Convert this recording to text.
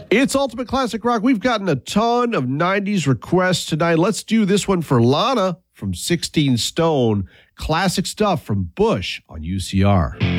It's Ultimate Classic Rock. We've gotten a ton of 90s requests tonight. Let's do this one for Lana from 16 Stone. Classic stuff from Bush on UCR.